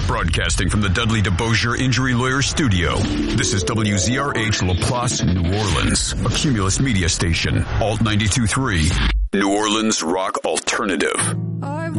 Broadcasting from the Dudley DeBosier Injury Lawyer Studio, this is WZRH Laplace, New Orleans, a Cumulus media station, Alt 92.3, New Orleans Rock Alternative.